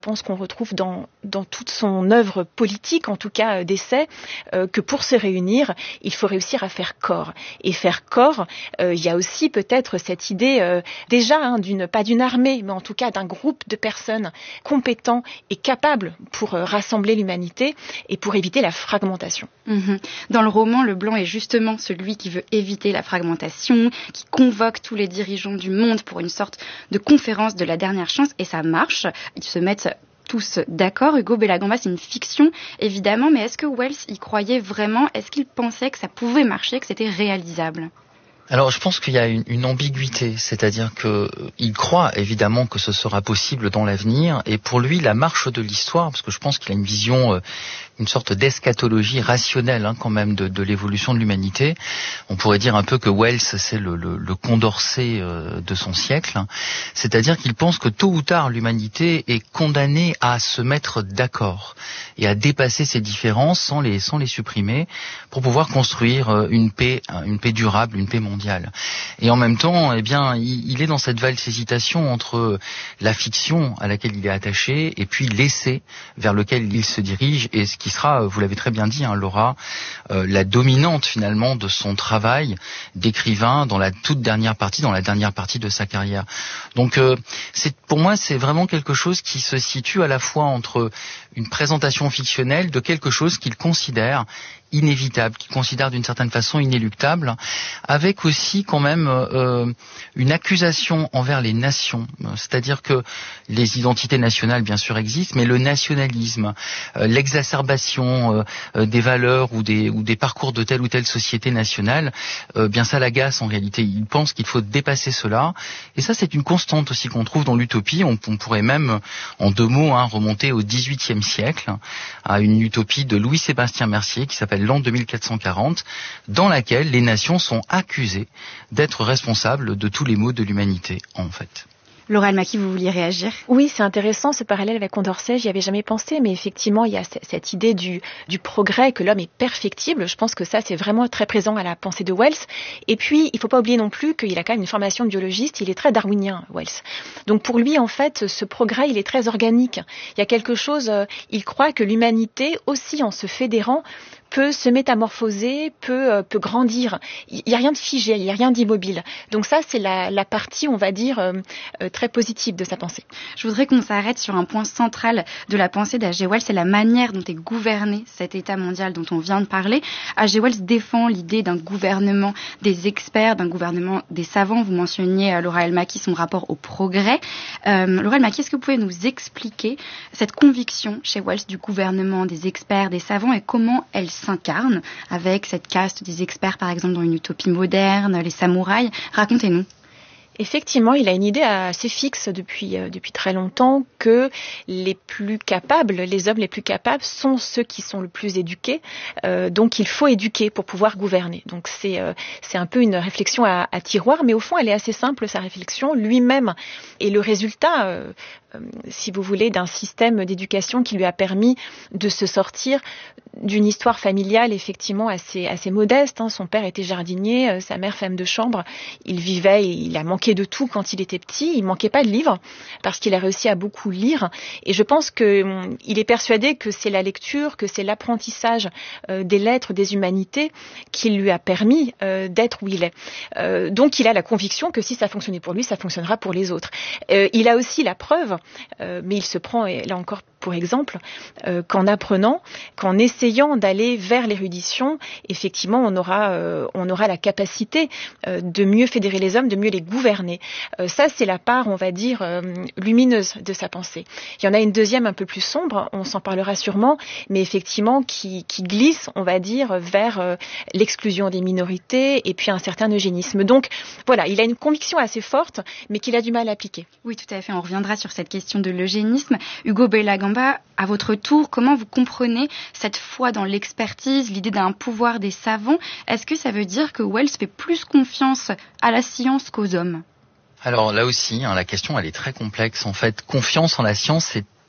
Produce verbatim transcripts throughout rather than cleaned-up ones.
Je pense qu'on retrouve dans, dans toute son œuvre politique, en tout cas d'essai, euh, que pour se réunir, il faut réussir à faire corps. Et faire corps, euh, il y a aussi peut-être cette idée euh, déjà, hein, d'une, pas d'une armée, mais en tout cas d'un groupe de personnes compétents et capables pour euh, rassembler l'humanité et pour éviter la fragmentation. Mmh. Dans le roman, le blanc est justement celui qui veut éviter la fragmentation, qui convoque tous les dirigeants du monde pour une sorte de conférence de la dernière chance, et ça marche. Ils se mettent tous d'accord. Hugo Bellagamba, c'est une fiction, évidemment, mais est-ce que Wells y croyait vraiment ? Est-ce qu'il pensait que ça pouvait marcher, que c'était réalisable ? Alors, je pense qu'il y a une, une ambiguïté, c'est-à-dire que il croit évidemment que ce sera possible dans l'avenir, et pour lui, la marche de l'histoire, parce que je pense qu'il a une vision, euh, une sorte d'eschatologie rationnelle, hein, quand même, de, de l'évolution de l'humanité. On pourrait dire un peu que Wells, c'est le, le, le Condorcet euh, de son siècle, hein. C'est-à-dire qu'il pense que tôt ou tard, l'humanité est condamnée à se mettre d'accord et à dépasser ses différences sans les, sans les supprimer, pour pouvoir construire une paix, une paix durable, une paix mondiale. Et en même temps, eh bien, il, il est dans cette valse hésitation entre la fiction à laquelle il est attaché et puis l'essai vers lequel il se dirige, et ce qui sera, vous l'avez très bien dit, hein, Laura, euh, la dominante finalement de son travail d'écrivain dans la toute dernière partie, dans la dernière partie de sa carrière. Donc, euh, c'est, pour moi, c'est vraiment quelque chose qui se situe à la fois entre une présentation fictionnelle de quelque chose qu'il considère inévitable, qu'il considère d'une certaine façon inéluctable, avec aussi quand même euh, une accusation envers les nations. C'est-à-dire que les identités nationales, bien sûr, existent, mais le nationalisme, euh, l'exacerbation euh, des valeurs ou des, ou des parcours de telle ou telle société nationale, euh, bien ça l'agace en réalité. Il pense qu'il faut dépasser cela. Et ça, c'est une constante aussi qu'on trouve dans l'utopie. On, on pourrait même, en deux mots, hein, remonter au dix-huitième siècle, à une utopie de Louis-Sébastien Mercier qui s'appelle l'an deux mille quatre cent quarante, dans laquelle les nations sont accusées d'être responsables de tous les maux de l'humanité, en fait. Laura Almaqui, vous vouliez réagir ? Oui, c'est intéressant ce parallèle avec Condorcet, j'y avais jamais pensé, mais effectivement, il y a c- cette idée du, du progrès, que l'homme est perfectible. Je pense que ça, c'est vraiment très présent à la pensée de Wells. Et puis, il faut pas oublier non plus qu'il a quand même une formation de biologiste, il est très darwinien, Wells. Donc pour lui, en fait, ce progrès, il est très organique. Il y a quelque chose, euh, il croit que l'humanité, aussi en se fédérant, peut se métamorphoser, peut, euh, peut grandir. Il n'y a rien de figé, il n'y a rien d'immobile. Donc ça, c'est la, la partie, on va dire, euh, euh, très positive de sa pensée. Je voudrais qu'on s'arrête sur un point central de la pensée d'H G. Wells, c'est la manière dont est gouverné cet État mondial dont on vient de parler. H G. Wells défend l'idée d'un gouvernement des experts, d'un gouvernement des savants. Vous mentionniez, euh, Laura Almaqui, son rapport au progrès. Euh, Laura Almaqui, est-ce que vous pouvez nous expliquer cette conviction chez Wells du gouvernement des experts, des savants, et comment elle s'incarne avec cette caste des experts, par exemple, dans une utopie moderne, les samouraïs? Racontez-nous. Effectivement, il a une idée assez fixe depuis, euh, depuis très longtemps que les plus capables, les hommes les plus capables sont ceux qui sont le plus éduqués. Euh, donc il faut éduquer pour pouvoir gouverner. Donc c'est, euh, c'est un peu une réflexion à, à tiroir, mais au fond elle est assez simple, sa réflexion. Lui-même est le résultat, euh, euh, si vous voulez, d'un système d'éducation qui lui a permis de se sortir d'une histoire familiale effectivement assez, assez modeste. Hein. Son père était jardinier, euh, sa mère femme de chambre. Il vivait, il a manqué de tout quand il était petit. Il manquait pas de livres parce qu'il a réussi à beaucoup lire. Et je pense que hum, il est persuadé que c'est la lecture, que c'est l'apprentissage euh, des lettres, des humanités qui lui a permis euh, d'être où il est. Euh, donc il a la conviction que si ça fonctionnait pour lui, ça fonctionnera pour les autres. Euh, il a aussi la preuve, euh, mais il se prend, et là encore pour exemple, euh, qu'en apprenant, qu'en essayant d'aller vers l'érudition, effectivement, on aura, euh, on aura la capacité euh, de mieux fédérer les hommes, de mieux les gouverner. Euh, ça, c'est la part, on va dire, euh, lumineuse de sa pensée. Il y en a une deuxième un peu plus sombre, on s'en parlera sûrement, mais effectivement, qui, qui glisse, on va dire, vers euh, l'exclusion des minorités et puis un certain eugénisme. Donc, voilà, il a une conviction assez forte, mais qu'il a du mal à appliquer. Oui, tout à fait. On reviendra sur cette question de l'eugénisme. Hugo Bellagamba, à votre tour, comment vous comprenez cette foi dans l'expertise, l'idée d'un pouvoir des savants? Est-ce que ça veut dire que Wells fait plus confiance à la science qu'aux hommes? Alors là aussi, hein, la question elle est très complexe. En fait, confiance en la science, c'est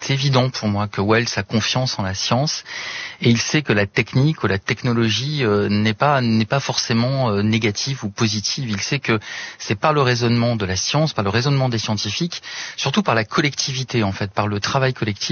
C'est évident pour moi que Wells a confiance en la science et il sait que la technique ou la technologie euh, n'est pas n'est pas forcément euh, négative ou positive. Il sait que c'est par le raisonnement de la science, par le raisonnement des scientifiques, surtout par la collectivité en fait, par le travail collectif,